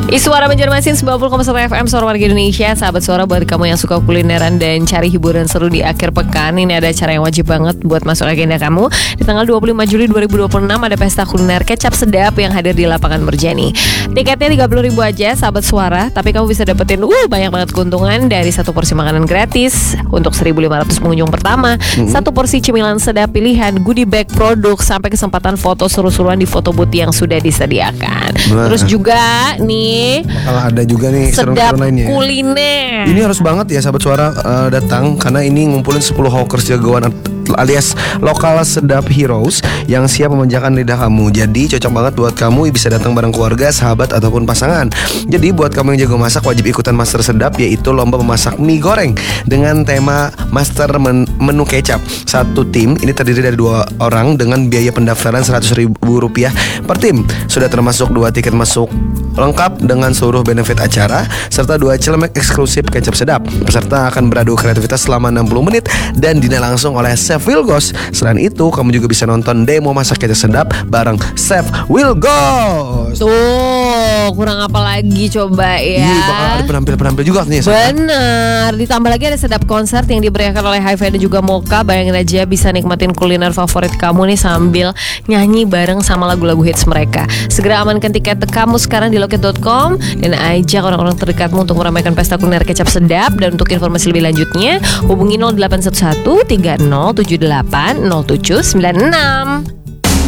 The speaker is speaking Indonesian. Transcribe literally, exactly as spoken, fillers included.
Iswara Banjarmasin sembilan puluh koma satu F M Suara Warga Indonesia. Sahabat Suara, buat kamu yang suka kulineran dan cari hiburan seru di akhir pekan, ini ada acara yang wajib banget buat masuk agenda kamu. Di tanggal dua puluh lima Juli dua ribu dua puluh enam ada pesta kuliner kecap sedap yang hadir di lapangan Merjani. Tiketnya tiga puluh ribu aja sahabat Suara, tapi kamu bisa dapetin uh banyak banget keuntungan, dari satu porsi makanan gratis untuk seribu lima ratus pengunjung pertama, hmm. satu porsi cemilan sedap pilihan, goodie bag produk, sampai kesempatan foto seru-seruan di foto booth yang sudah disediakan. Nah. Terus juga nih bakal ada juga nih sedap kuliner. Ini harus banget ya sahabat Suara uh, datang, karena ini ngumpulin sepuluh hawkers jagoan alias lokal sedap heroes yang siap memanjakan lidah kamu. Jadi cocok banget buat kamu, bisa datang bareng keluarga, sahabat ataupun pasangan. Jadi buat kamu yang jago masak, wajib ikutan master sedap, yaitu lomba memasak mie goreng dengan tema master men- menu kecap. Satu tim ini terdiri dari dua orang dengan biaya pendaftaran seratus ribu rupiah per tim. Sudah termasuk dua tiket masuk lengkap dengan seluruh benefit acara serta dua celemek eksklusif kecap sedap. Peserta akan beradu kreativitas selama enam puluh menit dan dinilai langsung oleh Chef Wilgos. Selain itu, kamu juga bisa nonton demo masak kecap sedap bareng Chef Wilgos. Tuh, kurang apa lagi coba ya? Iya, bakal ada penampil-penampil juga nih. Bener. Ditambah lagi ada sedap konser yang diberikan oleh Hi-Fi dan juga Mocha. Bayangin aja bisa nikmatin kuliner favorit kamu nih sambil nyanyi bareng sama lagu-lagu hits mereka. Segera amankan tiket kamu sekarang di loket dot com dan ajak orang-orang terdekatmu untuk meramaikan pesta kuliner kecap sedap. Dan untuk informasi lebih lanjutnya hubungi nol delapan satu satu tiga nol tujuh delapan nol tujuh sembilan enam.